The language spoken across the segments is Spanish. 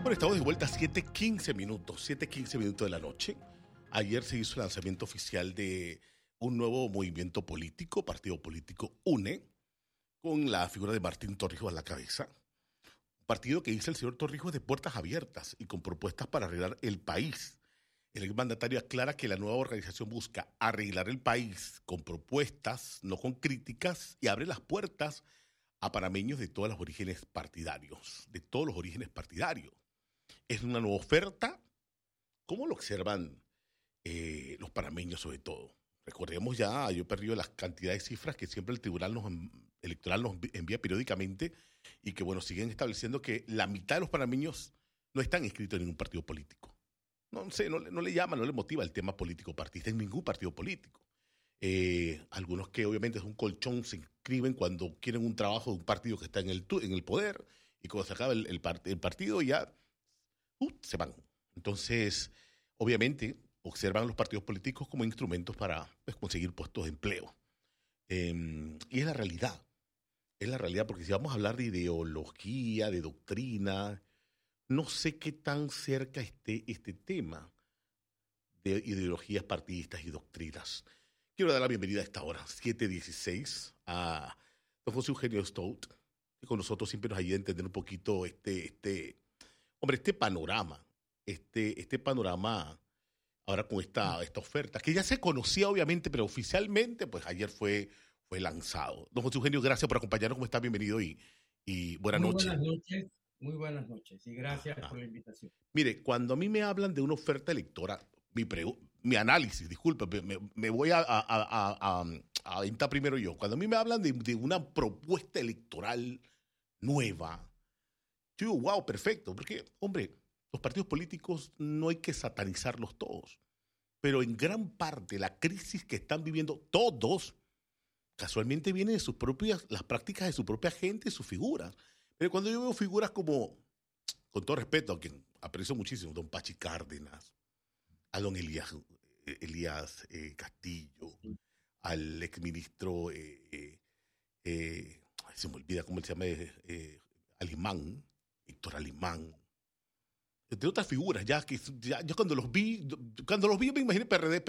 Bueno, estamos de vuelta a 7:15 de la noche. Ayer se hizo el lanzamiento oficial de un nuevo movimiento político, partido político UNE, con la figura de Martín Torrijos a la cabeza. Un partido que dice el señor Torrijos de puertas abiertas y con propuestas para arreglar el país. El exmandatario aclara que la nueva organización busca arreglar el país con propuestas, no con críticas, y abre las puertas a panameños de todos los orígenes partidarios, Es una nueva oferta. ¿Cómo lo observan los panameños sobre todo? Recordemos ya, yo he perdido las cantidades de cifras que siempre el Tribunal Electoral nos envía periódicamente y que, bueno, siguen estableciendo que la mitad de los panameños no están inscritos en ningún partido político. No sé, no le llama, no le motiva el tema político partidista en ningún partido político. Algunos que obviamente es un colchón se inscriben cuando quieren un trabajo de un partido que está en el poder y cuando se acaba el partido ya se van. Entonces, obviamente, observan los partidos políticos como instrumentos para conseguir puestos de empleo. Y es la realidad. Es la realidad, porque si vamos a hablar de ideología, de doctrina, no sé qué tan cerca esté este tema de ideologías partidistas y doctrinas. Quiero dar la bienvenida a esta hora, 7:16, a don José Eugenio Stout, que con nosotros siempre nos ayuda a entender un poquito este panorama ahora con esta oferta, que ya se conocía obviamente, pero oficialmente, pues ayer fue lanzado. Don José Eugenio, gracias por acompañarnos, ¿cómo está? Bienvenido y buenas noches. Muy buenas noches y gracias por la invitación. Mire, cuando a mí me hablan de una oferta electoral, mi análisis, disculpe, me voy a entrar primero yo. Cuando a mí me hablan de una propuesta electoral nueva, yo digo, wow, perfecto, porque, hombre, los partidos políticos no hay que satanizarlos todos, pero en gran parte la crisis que están viviendo todos, casualmente viene de las prácticas de su propia gente y sus figuras. Pero cuando yo veo figuras como, con todo respeto, a quien aprecio muchísimo, don Pachi Cárdenas, a don Elías Castillo, al exministro, se me olvida cómo se llama, Alimán, Héctor Alimán, entre otras figuras, ya cuando los vi me imaginé PRD.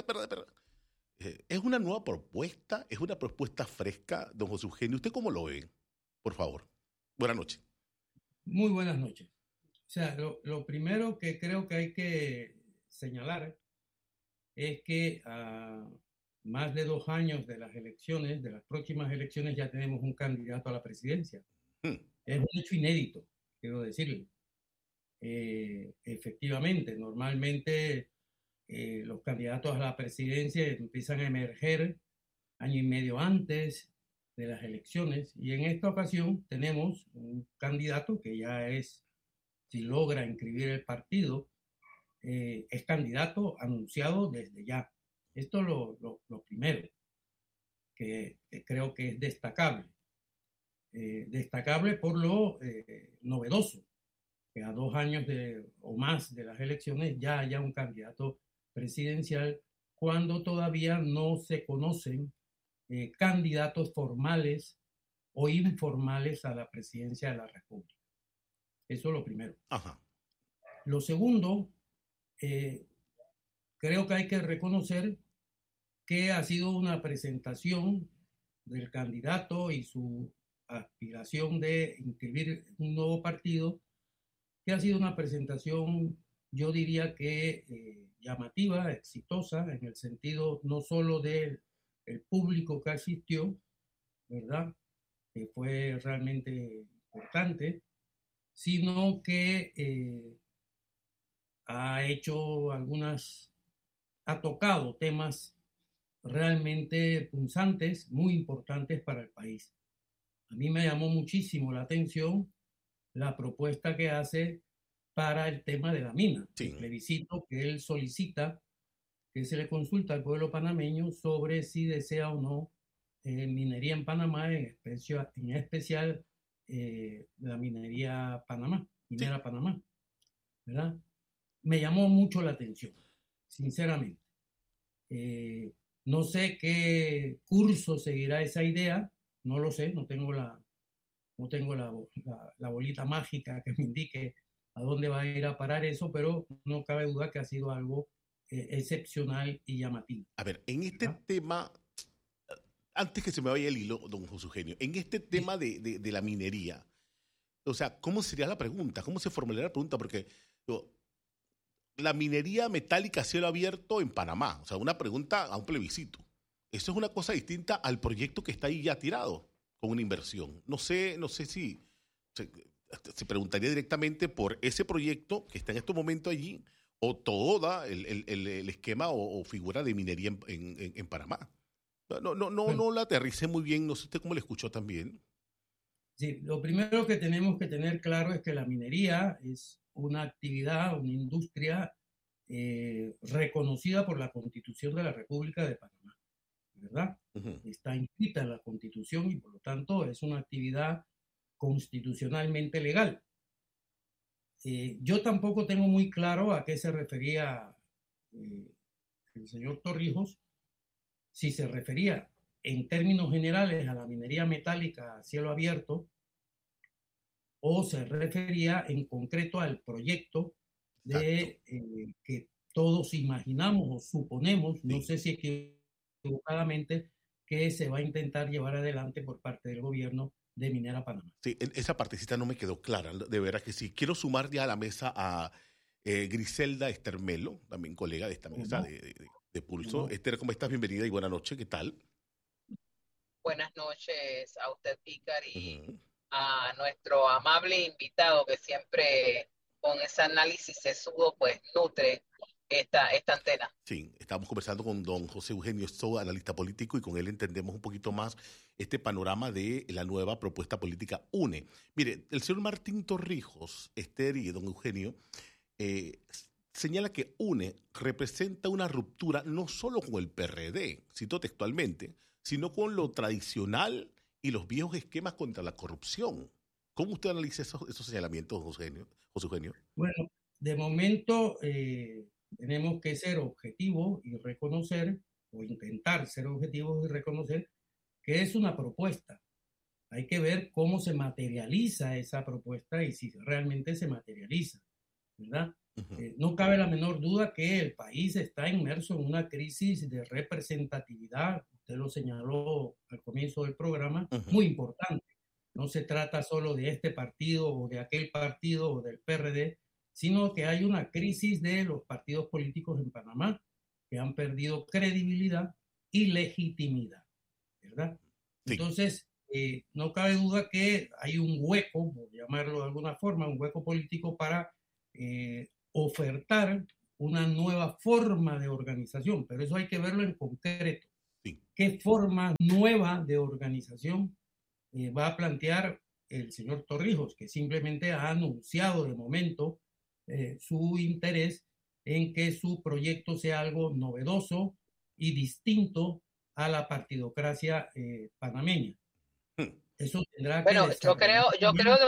Es una nueva propuesta, es una propuesta fresca, don José Eugenio. ¿Usted cómo lo ve? Por favor. Buenas noches. Muy buenas noches. O sea, lo primero que creo que hay que señalar es que a más de 2 años de las elecciones, de las próximas elecciones, ya tenemos un candidato a la presidencia. Es un hecho inédito, quiero decirle. Efectivamente, normalmente los candidatos a la presidencia empiezan a emerger año y medio antes de las elecciones, y en esta ocasión tenemos un candidato que ya es, si logra inscribir el partido, es candidato anunciado desde ya. Esto es lo primero que creo que es destacable. Destacable por lo novedoso, que a 2 años o más de las elecciones ya haya un candidato presidencial cuando todavía no se conocen candidatos formales o informales a la presidencia de la República. Eso es lo primero. Ajá. Lo segundo, creo que hay que reconocer que ha sido una presentación del candidato y su aspiración de inscribir un nuevo partido, que ha sido una presentación, yo diría que llamativa, exitosa, en el sentido no solo del público que asistió, ¿verdad?, que fue realmente importante, sino que ha tocado temas realmente punzantes, muy importantes para el país. A mí me llamó muchísimo la atención la propuesta que hace para el tema de la mina, sí. El plebiscito que él solicita, que se le consulta al pueblo panameño sobre si desea o no minería en Panamá, en especial la minería minera Panamá, ¿verdad? Me llamó mucho la atención, sinceramente. No sé qué curso seguirá esa idea, no lo sé, no tengo la bolita mágica que me indique a dónde va a ir a parar eso, pero no cabe duda que ha sido algo excepcional y llamativo. A ver, en este ¿Verdad? tema, antes que se me vaya el hilo, don José Eugenio, en este tema de la minería, o sea, ¿cómo sería la pregunta? ¿Cómo se formularía la pregunta? Porque digo, la minería metálica a cielo abierto en Panamá, o sea, una pregunta a un plebiscito. Eso es una cosa distinta al proyecto que está ahí ya tirado, con una inversión. No sé si se preguntaría directamente por ese proyecto que está en este momento allí, o todo el esquema o figura de minería en Panamá. Bueno, No la aterricé muy bien, no sé usted cómo le escuchó también. sí, lo primero que tenemos que tener claro es que la minería es una actividad, una industria reconocida por la Constitución de la República de Panamá, ¿verdad? Ujú. Está inscrita en la Constitución y por lo tanto es una actividad constitucionalmente legal. Yo tampoco tengo muy claro a qué se refería eh, el señor Torrijos, si se refería en términos generales a la minería metálica a cielo abierto o se refería en concreto al proyecto Exacto, que todos imaginamos o suponemos, no sí. sé si equivocadamente, que se va a intentar llevar adelante por parte del gobierno de Minera Panamá. Sí, esa partecita no me quedó clara, de veras que sí. Quiero sumar ya a la mesa a Griselda Estermelo, también colega de esta mesa ¿No? de Pulso. ¿No? Esther, ¿cómo estás? Bienvenida y buena noche, ¿qué tal? Buenas noches a usted, Pícar, y Ujú. a nuestro amable invitado que siempre con ese análisis sesudo pues nutre esta antena. Sí, estamos conversando con don José Eugenio Soto, analista político, y con él entendemos un poquito más este panorama de la nueva propuesta política UNE. Mire, el señor Martín Torrijos, Esther y don Eugenio, eh, señala que UNE representa una ruptura no solo con el PRD, cito textualmente, sino con lo tradicional y los viejos esquemas contra la corrupción. ¿Cómo usted analiza esos señalamientos, José Eugenio? José Eugenio? Bueno, de momento tenemos que ser objetivos y reconocer, o intentar ser objetivos y reconocer que es una propuesta. Hay que ver cómo se materializa esa propuesta y si realmente se materializa, ¿verdad? Ujú, No cabe la menor duda que el país está inmerso en una crisis de representatividad, usted lo señaló al comienzo del programa, ujú. muy importante. No se trata solo de este partido o de aquel partido o del PRD, sino que hay una crisis de los partidos políticos en Panamá que han perdido credibilidad y legitimidad, ¿verdad? Sí, Entonces, no cabe duda que hay un hueco, por llamarlo de alguna forma, un hueco político para ofertar una nueva forma de organización, pero eso hay que verlo en concreto. sí. ¿Qué forma nueva de organización va a plantear el señor Torrijos, que simplemente ha anunciado de momento su interés en que su proyecto sea algo novedoso y distinto a la partidocracia panameña? Mm. Eso tendrá que Bueno, desarrollar. yo creo,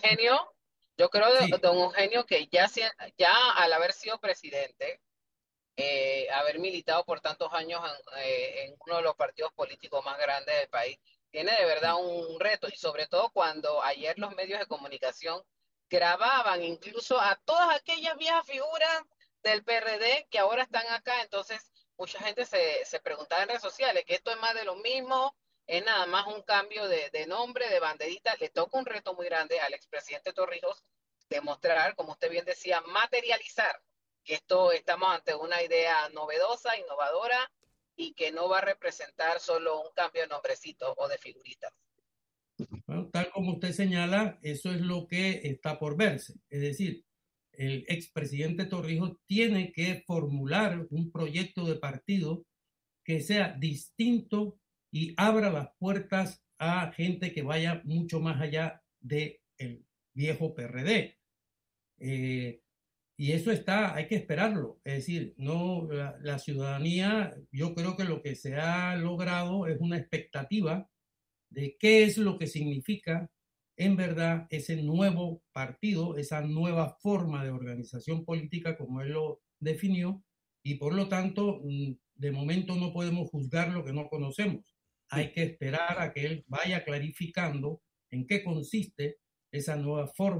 yo creo, Sí, don Eugenio, que ya al haber sido presidente, haber militado por tantos años en uno de los partidos políticos más grandes del país, tiene de verdad sí, un reto, y sobre todo cuando ayer los medios de comunicación grababan incluso a todas aquellas viejas figuras del PRD que ahora están acá. Entonces mucha gente se preguntaba en redes sociales que esto es más de lo mismo, es nada más un cambio de nombre, de banderita. Le toca un reto muy grande al expresidente Torrijos demostrar, como usted bien decía, materializar que estamos ante una idea novedosa, innovadora, y que no va a representar solo un cambio de nombrecito o de figuritas. bueno, tal como usted señala, eso es lo que está por verse. Es decir, el expresidente Torrijos tiene que formular un proyecto de partido que sea distinto y abra las puertas a gente que vaya mucho más allá del viejo PRD. Y eso está, hay que esperarlo. Es decir, no, la ciudadanía, yo creo que lo que se ha logrado es una expectativa de qué es lo que significa en verdad ese nuevo partido, esa nueva forma de organización política como él lo definió, y por lo tanto, de momento no podemos juzgar lo que no conocemos. Mm. Hay que esperar a que él vaya clarificando en qué consiste esa nueva forma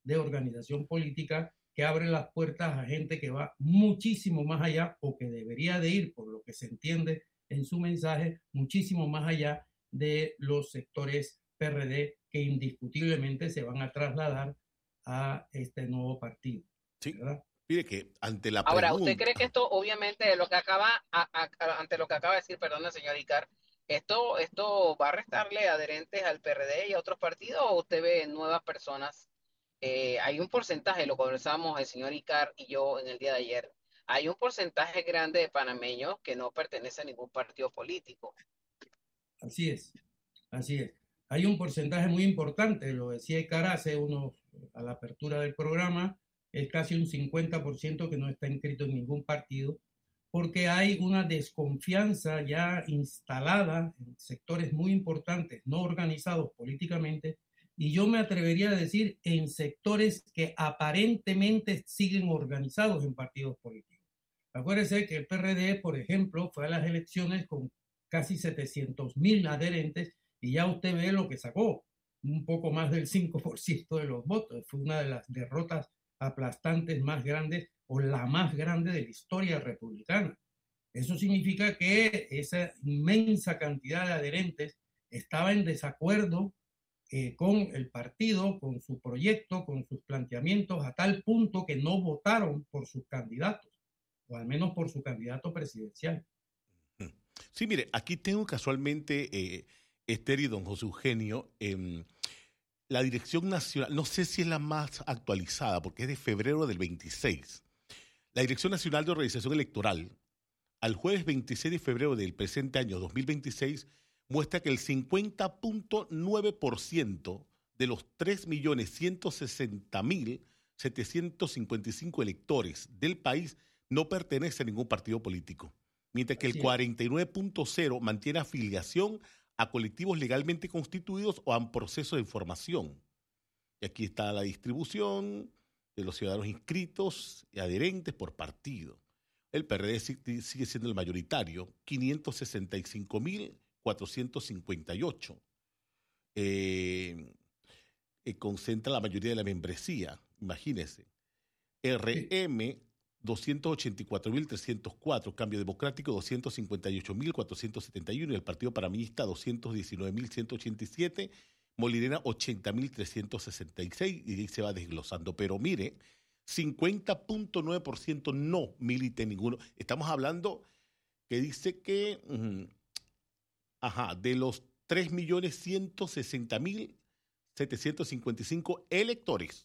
de organización política que abre las puertas a gente que va muchísimo más allá o que debería de ir, por lo que se entiende en su mensaje, muchísimo más allá de los sectores PRD que indiscutiblemente se van a trasladar a este nuevo partido. Sí. ¿Verdad? Mire que ante la Ahora, pregunta... ¿usted cree que esto, obviamente, ante lo que acaba de decir, perdón, señor Icar, esto va a restarle adherentes al PRD y a otros partidos o usted ve nuevas personas? Hay un porcentaje, lo conversamos el señor Icar y yo en el día de ayer, hay un porcentaje grande de panameños que no pertenece a ningún partido político. Así es, así es. Hay un porcentaje muy importante, lo decía Icar hace a la apertura del programa, es casi un 50% que no está inscrito en ningún partido, porque hay una desconfianza ya instalada en sectores muy importantes, no organizados políticamente, y yo me atrevería a decir en sectores que aparentemente siguen organizados en partidos políticos. Acuérdense que el PRD, por ejemplo, fue a las elecciones con casi 700,000 adherentes y ya usted ve lo que sacó, un poco más del 5% de los votos. Fue una de las derrotas aplastantes más grandes o la más grande de la historia republicana. Eso significa que esa inmensa cantidad de adherentes estaba en desacuerdo con el partido, con su proyecto, con sus planteamientos, a tal punto que no votaron por sus candidatos, o al menos por su candidato presidencial. Sí, mire, aquí tengo casualmente, Esther y don José Eugenio, la Dirección Nacional, no sé si es la más actualizada, porque es de febrero del 26. La Dirección Nacional de Organización Electoral, al jueves 26 de febrero del presente año 2026, muestra que el 50.9% de los 3.160.755 electores del país no pertenece a ningún partido político, mientras que el 49.0% mantiene afiliación a colectivos legalmente constituidos o a un proceso de formación. Y aquí está la distribución de los ciudadanos inscritos y adherentes por partido. El PRD sigue siendo el mayoritario, 565.458. Concentra la mayoría de la membresía, imagínense. RM, 284.304, Cambio Democrático 258.471 y el Partido Panameñista 219.187, Molinera 80.366 y ahí se va desglosando. Pero mire, 50.9% no milita en ninguno. Estamos hablando que dice que de los 3.160.755 electores,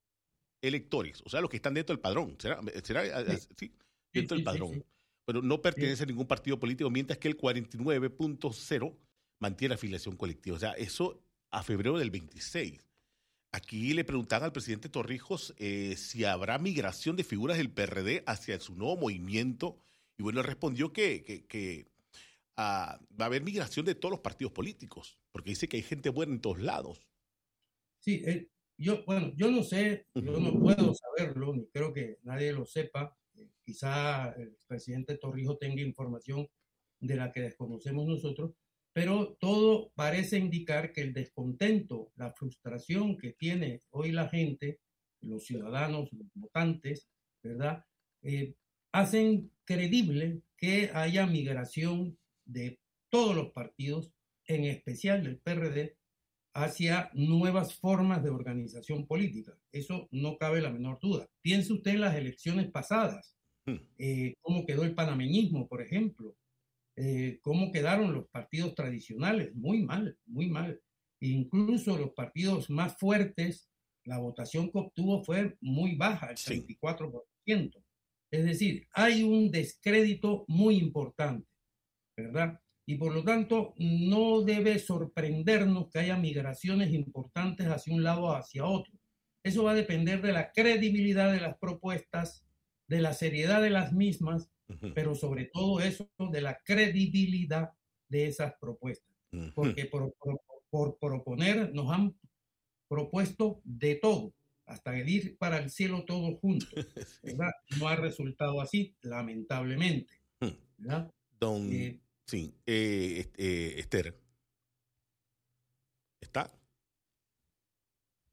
o sea, los que están dentro del padrón, ¿será sí, dentro del padrón, sí. Pero no pertenece a ningún partido político, mientras que el 49.0 mantiene afiliación colectiva. O sea, eso a febrero del 26. Aquí le preguntaban al presidente Torrijos si habrá migración de figuras del PRD hacia su nuevo movimiento, y bueno, él respondió que va a haber migración de todos los partidos políticos, porque dice que hay gente buena en todos lados. Sí, yo no sé, yo no puedo saberlo, ni creo que nadie lo sepa. Quizá el presidente Torrijos tenga información de la que desconocemos nosotros, pero todo parece indicar que el descontento, la frustración que tiene hoy la gente, los ciudadanos, los votantes, ¿verdad? Hacen creíble que haya migración de todos los partidos, en especial del PRD, hacia nuevas formas de organización política. Eso no cabe la menor duda. Piense usted en las elecciones pasadas, cómo quedó el panameñismo, por ejemplo, cómo quedaron los partidos tradicionales, muy mal, muy mal. Incluso los partidos más fuertes, la votación que obtuvo fue muy baja, el 34%. Es decir, hay un descrédito muy importante, ¿verdad? Y por lo tanto, no debe sorprendernos que haya migraciones importantes hacia un lado o hacia otro. Eso va a depender de la credibilidad de las propuestas, de la seriedad de las mismas, pero sobre todo eso, de la credibilidad de esas propuestas. Porque por proponer nos han propuesto de todo, hasta ir para el cielo todos juntos, ¿verdad? No ha resultado así, lamentablemente, ¿verdad? Sí, Esther. ¿Está?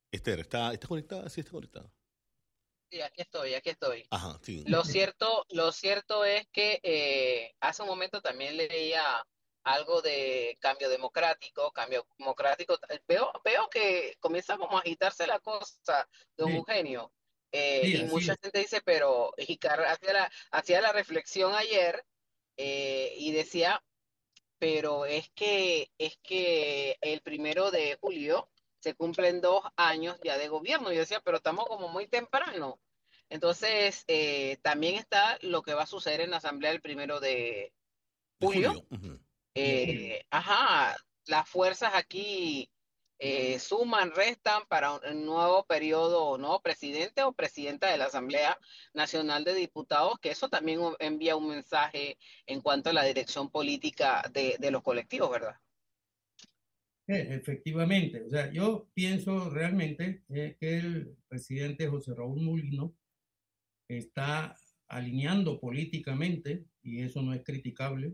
Esther, ¿está conectada? Sí, está conectada. Sí, aquí estoy. Ajá, sí. Lo cierto es que hace un momento también leía algo de cambio democrático. Veo que comienza como a agitarse la cosa, don Sí, Eugenio. sí, Y así mucha es. gente dice, pero hacía la reflexión ayer y decía, pero es que el 1 de julio se cumplen 2 años ya de gobierno. Yo decía, pero estamos como muy temprano. Entonces, también está lo que va a suceder en la Asamblea el 1 de julio. De julio. Ujú. De julio. Ajá, las fuerzas aquí suman, restan para un nuevo periodo, nuevo presidente o presidenta de la Asamblea Nacional de Diputados, que eso también envía un mensaje en cuanto a la dirección política de los colectivos, ¿verdad? Efectivamente, o sea, yo pienso realmente que el presidente José Raúl Mulino está alineando políticamente, y eso no es criticable,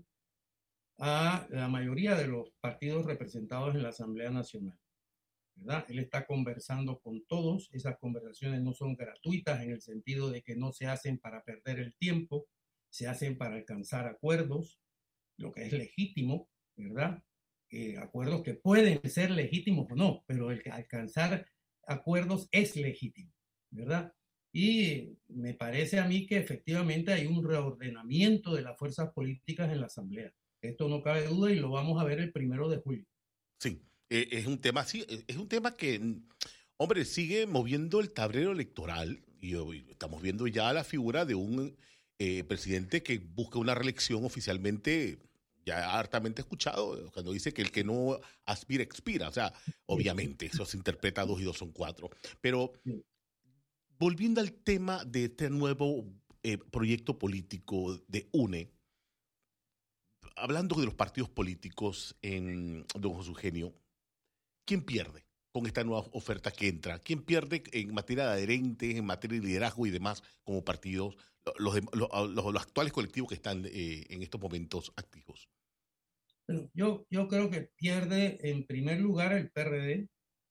a la mayoría de los partidos representados en la Asamblea Nacional, ¿verdad? Él está conversando con todos, esas conversaciones no son gratuitas en el sentido de que no se hacen para perder el tiempo, se hacen para alcanzar acuerdos, lo que es legítimo, ¿verdad? Acuerdos que pueden ser legítimos o no, pero el que alcanzar acuerdos es legítimo, ¿verdad? Y me parece a mí que efectivamente hay un reordenamiento de las fuerzas políticas en la Asamblea. Esto no cabe duda y lo vamos a ver el 1 de julio. Sí, es un tema, sí, es un tema que, hombre, sigue moviendo el tablero electoral y hoy estamos viendo ya la figura de un presidente que busca una reelección oficialmente, ya hartamente escuchado, cuando dice que el que no aspira, expira. O sea, obviamente, eso se interpreta 2 y 2 son 4. Pero volviendo al tema de este nuevo proyecto político de UNE, hablando de los partidos políticos en don José Eugenio, ¿quién pierde con esta nueva oferta que entra? ¿Quién pierde en materia de adherentes, en materia de liderazgo y demás como partidos, los actuales colectivos que están en estos momentos activos? Bueno, yo creo que pierde en primer lugar el PRD,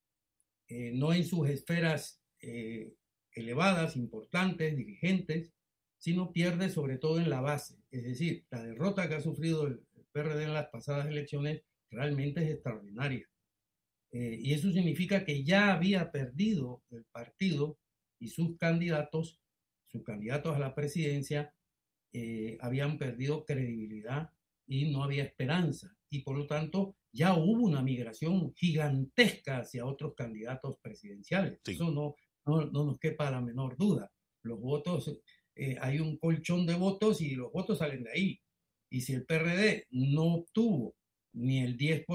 no en sus esferas elevadas, importantes, dirigentes, sino pierde sobre todo en la base. Es decir, la derrota que ha sufrido el PRD en las pasadas elecciones realmente es extraordinaria. Y eso significa que ya había perdido el partido y sus candidatos a la presidencia, habían perdido credibilidad y no había esperanza. Y por lo tanto, ya hubo una migración gigantesca hacia otros candidatos presidenciales. Sí. Eso no nos quepa la menor duda. Los votos, hay un colchón de votos y los votos salen de ahí. Y si el PRD no obtuvo ni el 10%